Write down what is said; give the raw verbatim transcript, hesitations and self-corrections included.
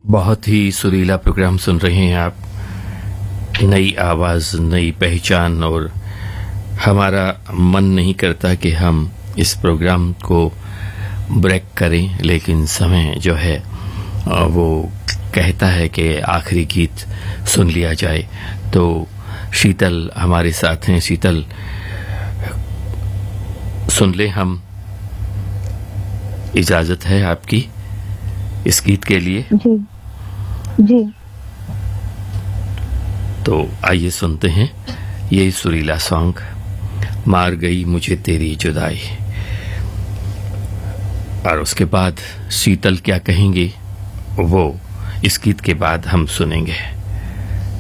बहुत ही सुरीला प्रोग्राम सुन रहे हैं आप। नई आवाज, नई पहचान, और हमारा मन नहीं करता कि हम इस प्रोग्राम को ब्रेक करें, लेकिन समय जो है वो कहता है कि आखिरी गीत सुन लिया जाए। तो शीतल हमारे साथ हैं। शीतल, सुन ले हम, इजाजत है आपकी इस गीत के लिए? जी जी। तो आइए सुनते हैं ये सुरीला सॉन्ग, मार गई मुझे तेरी जुदाई। और उसके बाद शीतल क्या कहेंगे वो इस गीत के बाद हम सुनेंगे।